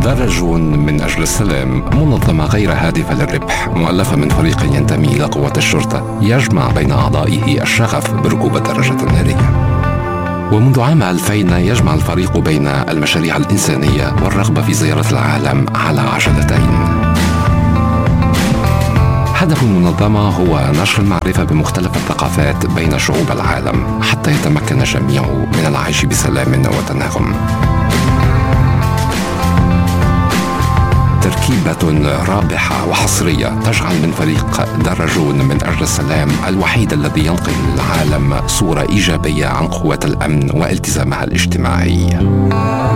درجون من أجل السلام منظمة غير هادفة للربح، مؤلفة من فريق ينتمي إلى قوات الشرطة، يجمع بين أعضائه الشغف بركوب الدراجة النارية. ومنذ عام 2000 يجمع الفريق بين المشاريع الإنسانية والرغبة في زيارة العالم على عجلتين. هدف المنظمة هو نشر المعرفة بمختلف الثقافات بين شعوب العالم حتى يتمكن الجميع من العيش بسلام وتناغم. تركيبة رابحة وحصرية تجعل من فريق درجون من أجل السلام الوحيد الذي ينقل للعالم صورة إيجابية عن قوة الأمن والتزامها الاجتماعي.